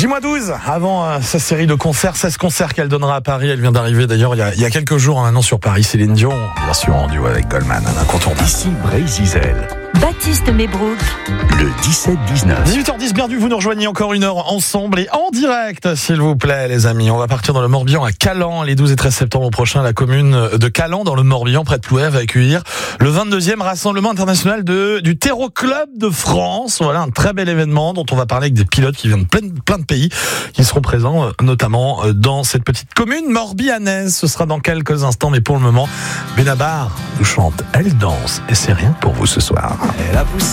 J-12, avant sa série de concerts, 16 concerts qu'elle donnera à Paris. Elle vient d'arriver d'ailleurs il y a quelques jours, maintenant sur Paris. Céline Dion, bien sûr en duo avec Goldman, un incontournable. Ici Brézizel. Baptiste Mebrouk. Le 17-19. 18h10, bienvenue, vous nous rejoignez encore une heure ensemble et en direct, s'il vous plaît, les amis. On va partir dans le Morbihan à Calan, les 12 et 13 septembre prochains. La commune de Calan, dans le Morbihan, près de Plouer, va accueillir le 22e rassemblement international du Terreau Club de France. Voilà, un très bel événement dont on va parler avec des pilotes qui viennent de plein de pays, qui seront présents notamment dans cette petite commune morbihanaise. Ce sera dans quelques instants, mais pour le moment, Benabar nous chante Elle danse et c'est rien pour vous ce soir. Elle a poussé